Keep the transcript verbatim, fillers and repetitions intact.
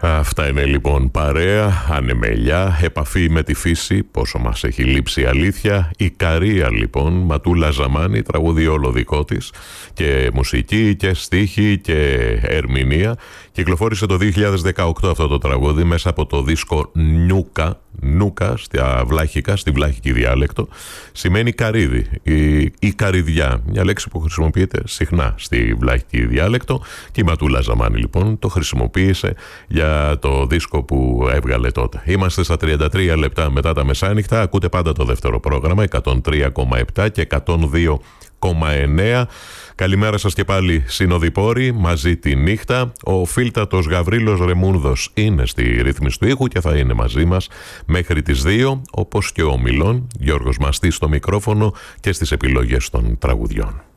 Αυτά είναι λοιπόν παρέα, ανεμελιά, επαφή με τη φύση, πόσο μας έχει λείψει η αλήθεια. Η Καρία λοιπόν, Ματούλα Ζαμάνη, τραγούδι όλο δικό της, και μουσική και στίχη και ερμηνεία. Κυκλοφόρησε το δύο χιλιάδες δεκαοκτώ αυτό το τραγούδι μέσα από το δίσκο Νούκα, Νούκα στα βλάχικα, στη βλάχικη διάλεκτο. Σημαίνει καρύδι ή, ή καρυδιά, μια λέξη που χρησιμοποιείται συχνά στη βλάχικη διάλεκτο, και η Ματούλα Ζαμάνη λοιπόν το χρησιμοποίησε για το δίσκο που έβγαλε τότε. Είμαστε στα τριάντα τρία λεπτά μετά τα μεσάνυχτα. Ακούτε πάντα το δεύτερο πρόγραμμα, εκατόν τρία κόμμα επτά και εκατόν δύο κόμμα εννέα. Καλημέρα σας και πάλι, συνοδοιπόροι, μαζί τη νύχτα. Ο φίλτατος Γαβρίλος Ρεμούνδος είναι στη ρύθμιση του ήχου και θα είναι μαζί μας μέχρι τις δύο, όπως και ο Μιλών Γιώργος Μαστής στο μικρόφωνο και στις επιλογές των τραγουδιών.